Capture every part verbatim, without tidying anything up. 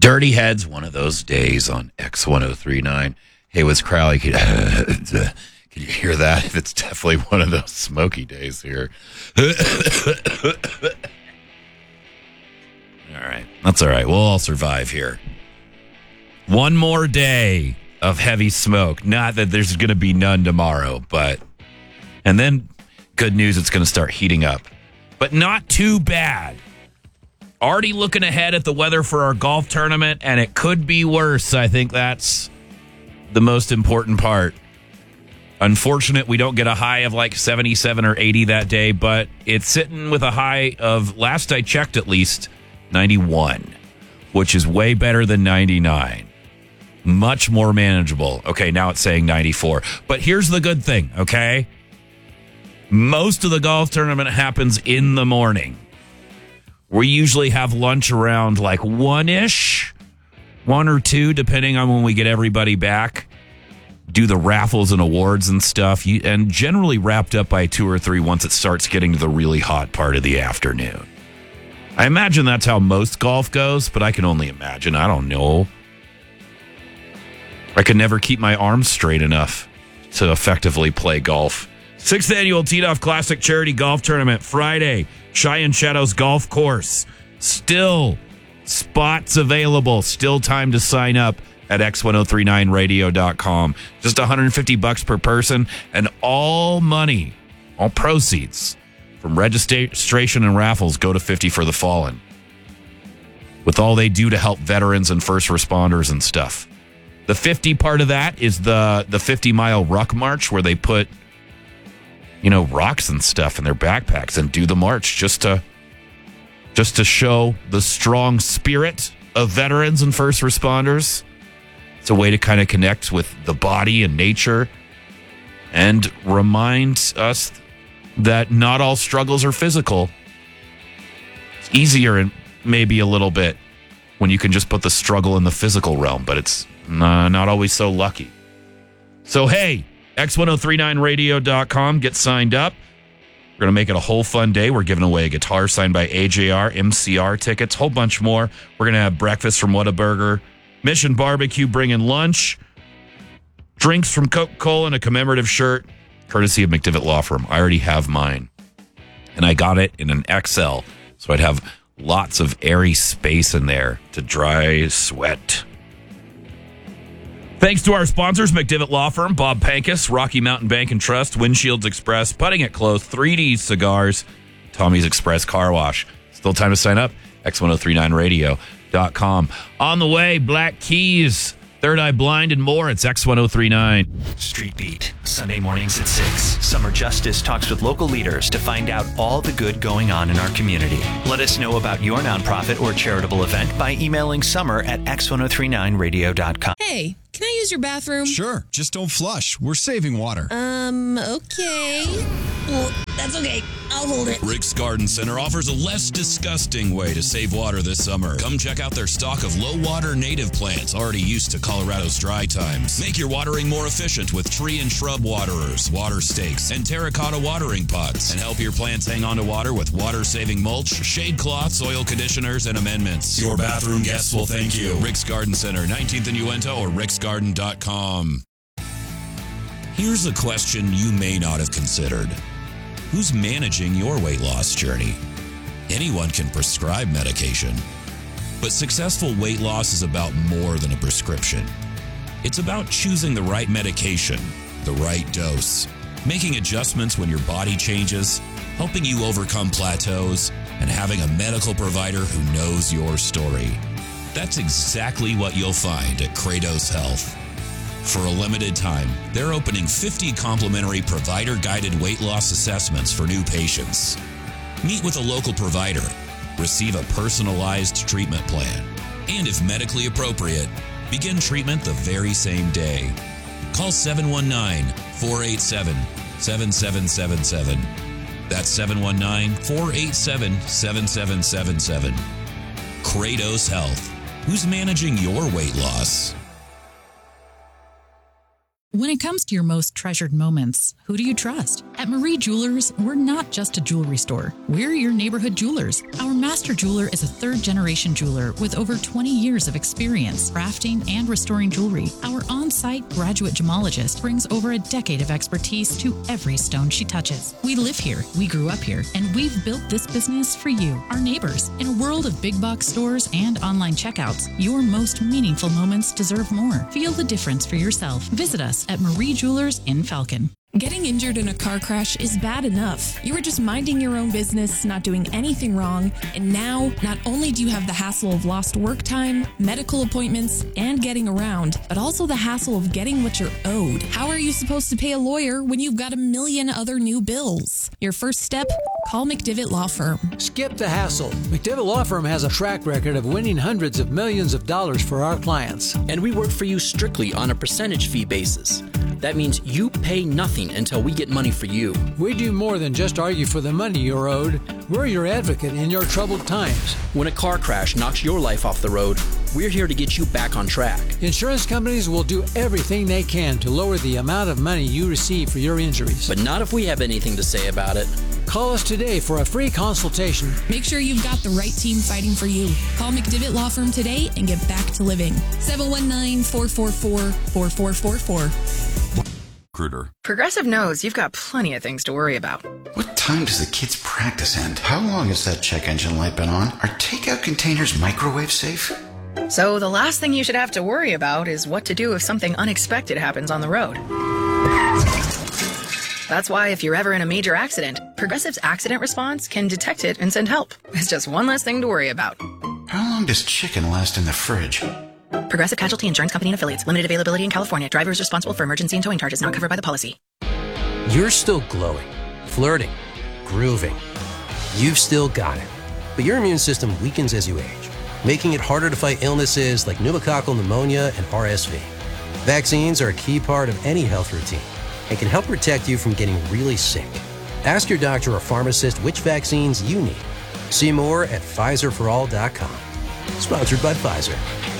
Dirty Heads, one of those days on X ten thirty-nine. Hey, was Crowley? Can, can you hear that? It's definitely one of those smoky days here. All right. That's all right. We'll all survive here. One more day of heavy smoke. Not that there's going to be none tomorrow, but... And then, good news, it's going to start heating up. But not too bad. Already looking ahead at the weather for our golf tournament, and it could be worse. I think that's the most important part. Unfortunate we don't get a high of like seventy-seven or eighty that day, but it's sitting with a high of, last I checked at least, ninety-one, which is way better than ninety-nine. Much more manageable. Okay, now it's saying ninety-four. But here's the good thing, okay? Most of the golf tournament happens in the morning. We usually have lunch around like one-ish, one or two, depending on when we get everybody back. Do the raffles and awards and stuff, and generally wrapped up by two or three once it starts getting to the really hot part of the afternoon. I imagine that's how most golf goes, but I can only imagine. I don't know. I could never keep my arms straight enough to effectively play golf. Sixth Annual Teed Off Classic Charity Golf Tournament, Friday, Cheyenne Shadows Golf Course. Still spots available. Still time to sign up at X ten thirty-nine radio dot com. Just one hundred fifty bucks per person, and all money, all proceeds from registration and raffles go to fifty for the Fallen. With all they do to help veterans and first responders and stuff. The fifty part of that is the the fifty mile ruck march where they put, you know, rocks and stuff in their backpacks and do the march just to just to show the strong spirit of veterans and first responders. It's a way to kind of connect with the body and nature and remind us that not all struggles are physical. It's easier and maybe a little bit when you can just put the struggle in the physical realm, but it's uh, not always so lucky. So, hey, X ten thirty-nine radio dot com. Get signed up. We're going to make it a whole fun day. We're giving away a guitar signed by A J R, M C R tickets, whole bunch more. We're going to have breakfast from Whataburger, Mission Barbecue bringing lunch, drinks from Coca-Cola, and a commemorative shirt, courtesy of McDivitt Law Firm. I already have mine. And I got it in an X L, so I'd have lots of airy space in there to dry sweat. Thanks to our sponsors, McDivitt Law Firm, Bob Pankus, Rocky Mountain Bank and Trust, Windshields Express, Putting It Close, three D Cigars, Tommy's Express Car Wash. Still time to sign up, X ten thirty-nine radio dot com. On the way, Black Keys, Third Eye Blind, and more. It's X ten thirty-nine. Street Beat, Sunday mornings at six. Summer Justice talks with local leaders to find out all the good going on in our community. Let us know about your nonprofit or charitable event by emailing summer at X ten thirty-nine radio dot com. Hey, can I use your bathroom? Sure, just don't flush. We're saving water. Um, okay. Well, that's okay. I'll hold it. Rick's Garden Center offers a less disgusting way to save water this summer. Come check out their stock of low-water native plants already used to Colorado's dry times. Make your watering more efficient with tree and shrub waterers, water stakes, and terracotta watering pots. And help your plants hang on to water with water-saving mulch, shade cloths, oil conditioners, and amendments. Your bathroom guests will thank you. Rick's Garden Center, nineteenth and Uinta, or ricks garden dot com. Here's a question you may not have considered. Who's managing your weight loss journey? Anyone can prescribe medication, but successful weight loss is about more than a prescription. It's about choosing the right medication, the right dose, making adjustments when your body changes, helping you overcome plateaus, and having a medical provider who knows your story. That's exactly what you'll find at Kratos Health. For a limited time, they're opening fifty complimentary provider-guided weight loss assessments for new patients. Meet with a local provider, receive a personalized treatment plan, and if medically appropriate, begin treatment the very same day. Call seven one nine, four eight seven, seven seven seven seven. That's seven one nine, four eight seven, seven seven seven seven. Kratos Health. Who's managing your weight loss? When it comes to your most treasured moments, who do you trust? At Marie Jewelers, we're not just a jewelry store. We're your neighborhood jewelers. Our master jeweler is a third-generation jeweler with over twenty years of experience crafting and restoring jewelry. Our on-site graduate gemologist brings over a decade of expertise to every stone she touches. We live here, we grew up here, and we've built this business for you, our neighbors. In a world of big box stores and online checkouts, your most meaningful moments deserve more. Feel the difference for yourself. Visit us at Marie Jewelers in Falcon. Getting injured in a car crash is bad enough. You were just minding your own business, not doing anything wrong, and now not only do you have the hassle of lost work time, medical appointments, and getting around, but also the hassle of getting what you're owed. How are you supposed to pay a lawyer when you've got a million other new bills? Your first step? Call McDivitt Law Firm. Skip the hassle. McDivitt Law Firm has a track record of winning hundreds of millions of dollars for our clients. And we work for you strictly on a percentage fee basis. That means you pay nothing until we get money for you. We do more than just argue for the money you're owed. We're your advocate in your troubled times. When a car crash knocks your life off the road, we're here to get you back on track. Insurance companies will do everything they can to lower the amount of money you receive for your injuries. But not if we have anything to say about it. Call us today for a free consultation. Make sure you've got the right team fighting for you. Call McDivitt Law Firm today and get back to living. seven one nine, four four four, four four four four. Progressive knows you've got plenty of things to worry about. What time does the kids' practice end? How long has that check engine light been on? Are takeout containers microwave safe? So the last thing you should have to worry about is what to do if something unexpected happens on the road. That's why if you're ever in a major accident, Progressive's accident response can detect it and send help. It's just one less thing to worry about. How long does chicken last in the fridge? Progressive Casualty Insurance Company and Affiliates. Limited availability in California. Driver is responsible for emergency and towing charges not covered by the policy. You're still glowing, flirting, grooving. You've still got it. But your immune system weakens as you age, making it harder to fight illnesses like pneumococcal pneumonia and R S V. Vaccines are a key part of any health routine and can help protect you from getting really sick. Ask your doctor or pharmacist which vaccines you need. See more at Pfizer for all dot com. Sponsored by Pfizer.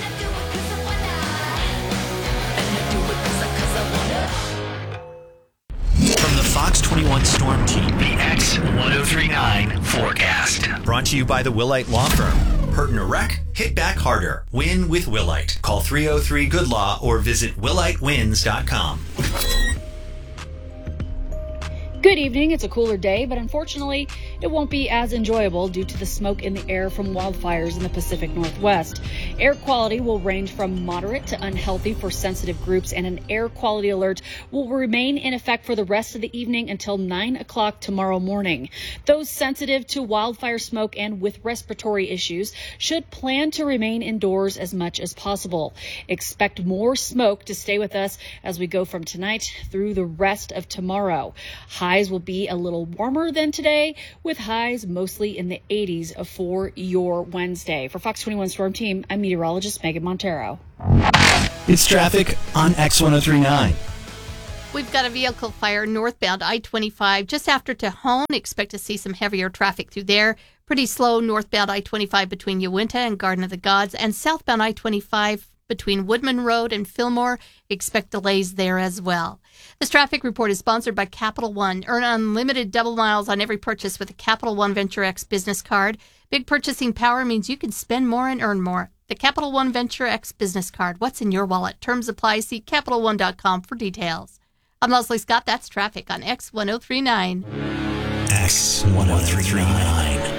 From the Fox twenty-one Storm Team, the X ten thirty-nine forecast. Brought to you by the Willite Law Firm. Hurt in a wreck? Hit back harder. Win with Willite. Call three oh three good law or visit willite wins dot com. Good evening. It's a cooler day, but unfortunately, it won't be as enjoyable due to the smoke in the air from wildfires in the Pacific Northwest. Air quality will range from moderate to unhealthy for sensitive groups, and an air quality alert will remain in effect for the rest of the evening until nine o'clock tomorrow morning. Those sensitive to wildfire smoke and with respiratory issues should plan to remain indoors as much as possible. Expect more smoke to stay with us as we go from tonight through the rest of tomorrow. High Highs will be a little warmer than today, with highs mostly in the eighties for your Wednesday. For Fox twenty-one Storm Team, I'm meteorologist Megan Montero. It's traffic on X ten thirty-nine. We've got a vehicle fire northbound I twenty-five just after Tejon. Expect to see some heavier traffic through there. Pretty slow northbound I twenty-five between Uinta and Garden of the Gods, and southbound I twenty-five between Woodman Road and Fillmore. Expect delays there as well. This traffic report is sponsored by Capital One. Earn unlimited double miles on every purchase with a Capital One Venture X business card. Big purchasing power means you can spend more and earn more. The Capital One Venture X business card. What's in your wallet? Terms apply. See capital one dot com for details. I'm Leslie Scott. That's traffic on X ten thirty-nine. X ten thirty-nine.